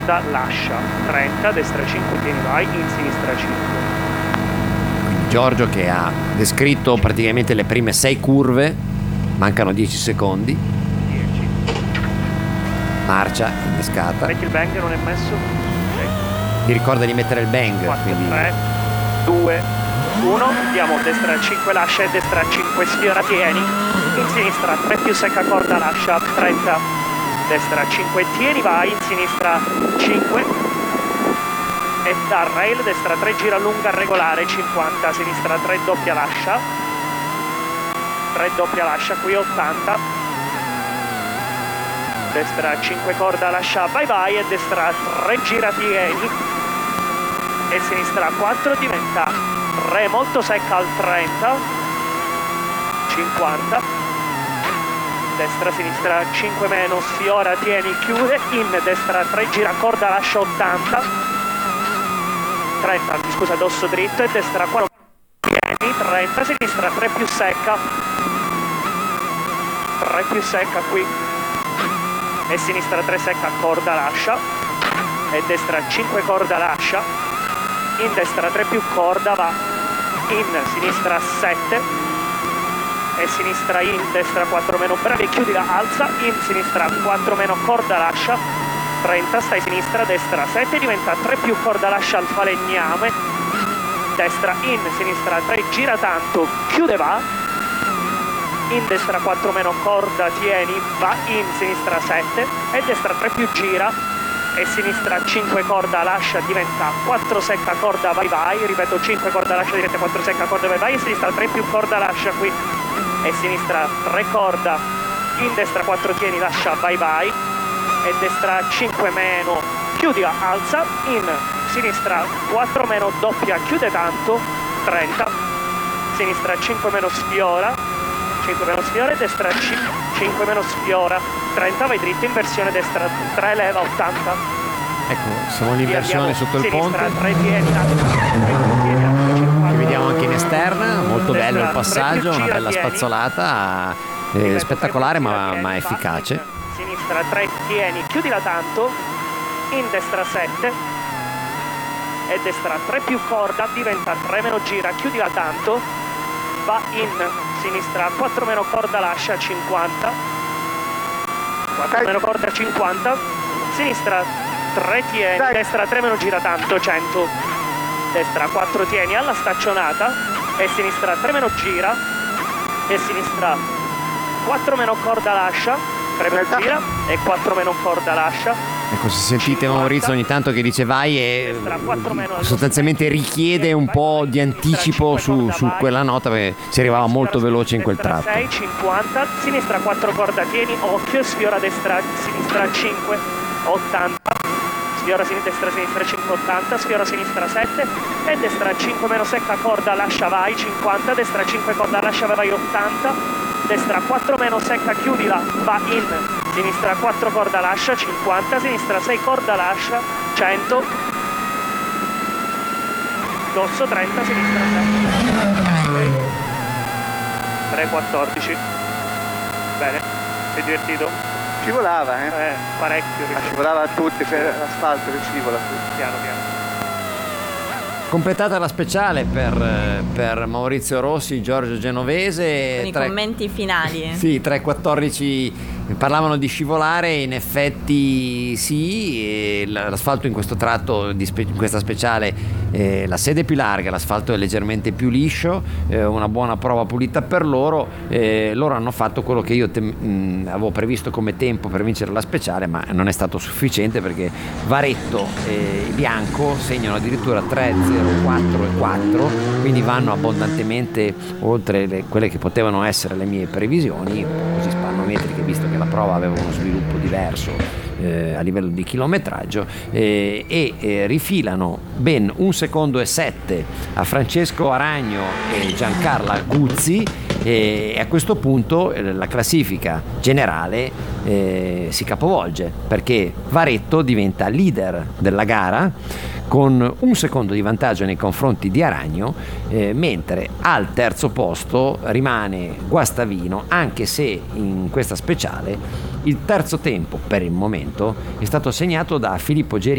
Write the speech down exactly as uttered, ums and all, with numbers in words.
lascia, trenta, destra cinque, tieni vai, in sinistra cinque. Giorgio che ha descritto praticamente le prime sei curve, mancano dieci secondi. dieci. Marcia, innescata. Metti il bang, non è messo? Okay. Ti ricorda di mettere il bang. quattro, quindi... tre, due, uno, andiamo, destra cinque lascia e destra cinque sfiora, tieni, in sinistra tre più secca corda lascia, trenta, destra cinque tieni vai, in sinistra cinque e da rail, destra tre gira lunga regolare, cinquanta, sinistra tre doppia lascia, tre doppia lascia qui, ottanta, destra cinque corda lascia, vai vai e destra tre gira tieni e sinistra quattro diventa tre molto secca al trenta, cinquanta, destra sinistra cinque meno sfiora tieni chiude, in destra tre gira corda lascia, ottanta, trenta, scusa, dosso dritto e destra quattro tieni, trenta, sinistra tre più secca, tre più secca qui e sinistra tre secca corda lascia e destra cinque corda lascia, in destra tre più corda va, in sinistra sette e sinistra in, destra quattro meno bravi, chiudi la alza, in sinistra quattro meno corda lascia, trenta, stai sinistra, destra sette, diventa tre più corda lascia al falegname, destra in, sinistra tre, gira tanto, chiude va, in destra quattro meno corda tieni, va, in sinistra sette e destra tre più gira e sinistra cinque corda lascia, diventa quattro secca corda vai vai, ripeto cinque corda lascia diventa quattro secca corda vai vai, e sinistra tre più corda lascia qui e sinistra tre corda, in destra quattro tieni lascia vai vai e destra cinque meno chiudi alza, in sinistra quattro meno doppia chiude tanto, trenta, sinistra cinque meno sfiora, cinque meno sfiora e destra cinque meno sfiora, trenta, vai dritto, inversione destra tre leva, ottanta. Ecco, siamo in inversione sotto il ponte. tre piedi, che vediamo anche in esterna, molto bello il passaggio, una bella spazzolata, eh, spettacolare ma, ma efficace. Sinistra tre tieni, chiudila tanto, in destra sette e destra tre più corda, diventa tre meno gira, chiudila tanto, va in sinistra quattro meno corda lascia, cinquanta, quattro meno corda cinquanta, sinistra tre tieni, dai. Destra tre meno gira tanto, cento, destra quattro tieni alla staccionata e sinistra tre meno gira e sinistra quattro meno corda lascia, tre meno gira e quattro meno corda lascia. Ecco, se sentite Maurizio ogni tanto che dice vai e sostanzialmente richiede un po' di anticipo su, su quella nota perché si arrivava molto veloce in quel tratto. sei, cinquanta, sinistra quattro corda tieni, occhio, sfiora destra, sinistra cinque, ottanta, sfiora sinistra, sinistra cinque, ottanta, sfiora sinistra sette e destra cinque meno secca corda lascia vai, cinquanta, destra cinque corda lascia vai, ottanta, destra quattro meno secca chiudila, va in, sinistra quattro corda lascia, cinquanta, sinistra sei corda lascia, cento, dosso trenta, sinistra sette, tre quattordici, bene, sei divertito? Scivolava, eh? Eh, parecchio. Ma scivolava a tutti, per l'asfalto che scivola. Piano piano. Completata la speciale per, per Maurizio Rossi, Giorgio Genovese. Con i tre, commenti finali. Sì, tre quattordici parlavano di scivolare, in effetti sì, e l'asfalto in questo tratto, di spe, in questa speciale, eh, la sede è più larga, l'asfalto è leggermente più liscio, eh, una buona prova pulita per loro, eh, loro hanno fatto quello che io te, mh, avevo previsto come tempo per vincere la speciale, ma non è stato sufficiente perché Varetto e Bianco segnano addirittura tre zero quattro e quattro, quindi vanno abbondantemente oltre le, quelle che potevano essere le mie previsioni, così spannometriche, visto che la prova aveva uno sviluppo diverso eh, a livello di chilometraggio, eh, e eh, rifilano ben un secondo e sette a Francesco Aragno e Giancarla Guzzi, e a questo punto eh, la classifica generale eh, si capovolge perché Varetto diventa leader della gara con un secondo di vantaggio nei confronti di Aragno, eh, mentre al terzo posto rimane Guastavino, anche se in questa speciale il terzo tempo per il momento è stato segnato da Filippo Geri